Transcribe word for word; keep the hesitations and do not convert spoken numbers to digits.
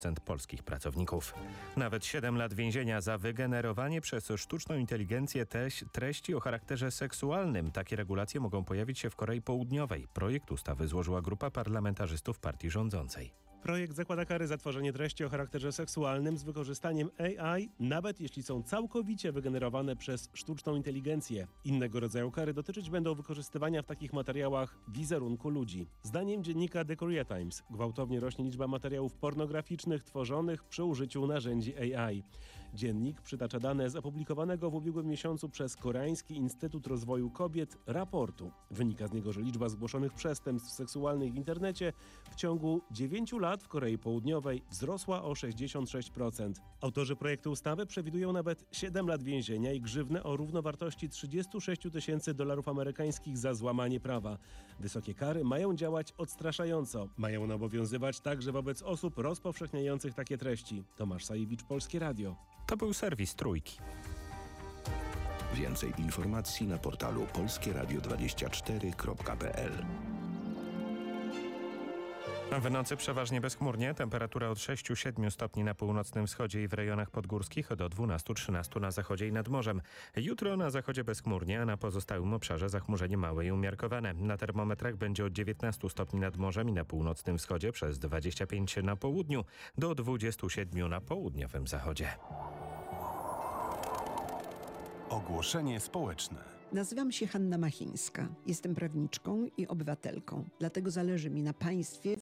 procent polskich pracowników. Nawet siedem lat więzienia za wygenerowanie przez sztuczną inteligencję teś, treści o charakterze seksualnym. Takie regulacje mogą pojawić się w Korei Południowej. Projekt ustawy złożyła grupa parlamentarzystów partii rządzącej. Projekt zakłada kary za tworzenie treści o charakterze seksualnym z wykorzystaniem A I, nawet jeśli są całkowicie wygenerowane przez sztuczną inteligencję. Innego rodzaju kary dotyczyć będą wykorzystywania w takich materiałach wizerunku ludzi. Zdaniem dziennika The Korea Times gwałtownie rośnie liczba materiałów pornograficznych tworzonych przy użyciu narzędzi A I. Dziennik przytacza dane z opublikowanego w ubiegłym miesiącu przez Koreański Instytut Rozwoju Kobiet raportu. Wynika z niego, że liczba zgłoszonych przestępstw seksualnych w internecie w ciągu dziewięciu lat w Korei Południowej wzrosła o sześćdziesiąt sześć procent. Autorzy projektu ustawy przewidują nawet siedem lat więzienia i grzywnę o równowartości trzydzieści sześć tysięcy dolarów amerykańskich za złamanie prawa. Wysokie kary mają działać odstraszająco. Mają one obowiązywać także wobec osób rozpowszechniających takie treści. Tomasz Sajewicz, Polskie Radio. To był serwis Trójki. Więcej informacji na portalu polskie radio dwadzieścia cztery kropka p l. W nocy przeważnie bezchmurnie, temperatura od sześciu do siedmiu stopni na północnym wschodzie i w rejonach podgórskich, do dwunastu do trzynastu na zachodzie i nad morzem. Jutro na zachodzie bezchmurnie, a na pozostałym obszarze zachmurzenie małe i umiarkowane. Na termometrach będzie od dziewiętnastu stopni nad morzem i na północnym wschodzie, przez dwadzieścia pięć na południu, do dwudziestu siedmiu na południowym zachodzie. Ogłoszenie społeczne. Nazywam się Hanna Machińska. Jestem prawniczką i obywatelką. Dlatego zależy mi na państwie